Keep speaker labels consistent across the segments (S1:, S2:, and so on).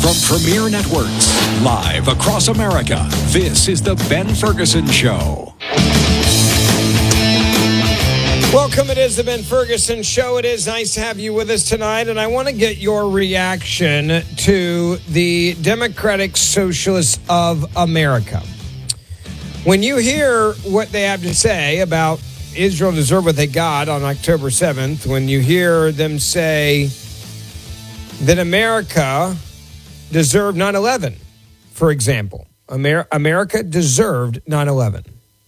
S1: From Premier Networks, live across America, this is The Ben Ferguson Show.
S2: Welcome. It is The Ben Ferguson Show. It is nice to have you with us tonight, and I want to get your reaction to the Democratic Socialists of America. When you hear what they have to say about Israel deserve what they got on October 7th, when you hear them say that America deserved 9/11, for example. America deserved 9/11.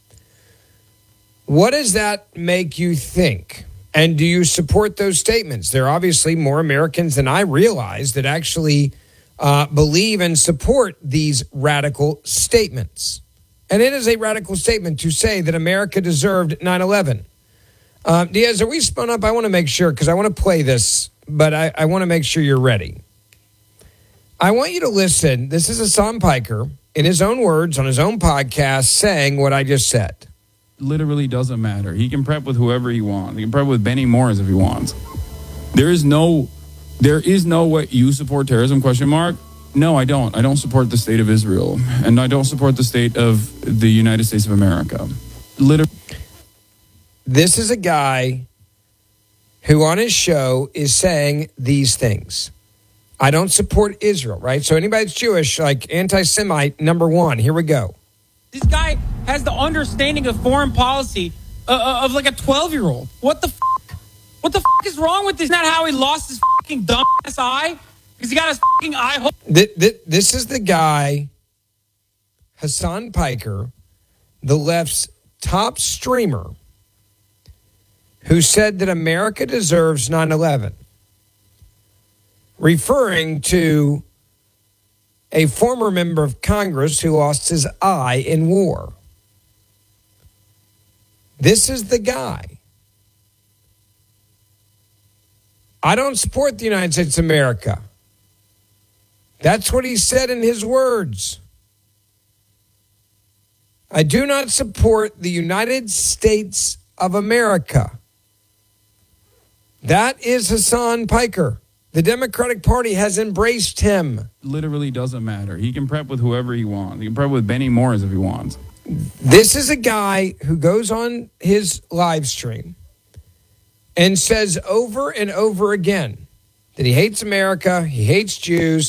S2: What does that make you think? And do you support those statements? There are obviously more Americans than I realize that actually believe and support these radical statements. And it is a radical statement to say that America deserved 9/11. Diaz, are we spun up? I want to make sure, because I want to play this, but I want to make sure you're ready. I want you to listen. This is Hassan Piker, in his own words, on his own podcast, saying what I just said.
S3: Literally doesn't matter. He can prep with whoever he wants. He can prep with Benny Morris if he wants. There is no way you support terrorism, ? No, I don't. I don't support the state of Israel. And I don't support the state of the United States of America.
S2: This is a guy who on his show is saying these things. I don't support Israel, right? So anybody that's Jewish, like anti-Semite, number one. Here we go.
S4: This guy has the understanding of foreign policy of like a 12-year-old. What the fuck? What the fuck is wrong with this? Isn't that how he lost his fucking dumbass eye? Because he got his fucking eye hole.
S2: This is the guy, Hassan Piker, the left's top streamer, who said that America deserves 9/11, referring to a former member of Congress who lost his eye in war. This is the guy. I don't support the United States of America. That's what he said in his words. I do not support the United States of America. That is Hassan Piker. The Democratic Party has embraced him.
S3: Literally doesn't matter. He can prep with whoever he wants. He can prep with Benny Morris if he wants.
S2: This is a guy who goes on his live stream and says over and over again that he hates America, he hates Jews,